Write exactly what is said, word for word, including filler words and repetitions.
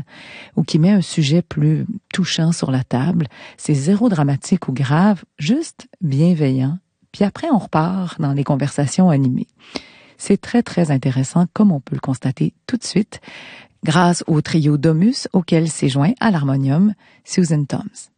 scène ou qui met un sujet plus touchant sur la table. C'est zéro dramatique ou grave, juste bienveillant. Puis après, on repart dans les conversations animées. C'est très, très intéressant, comme on peut le constater tout de suite, grâce au trio Domus auquel s'est joint à l'harmonium Susan Toms.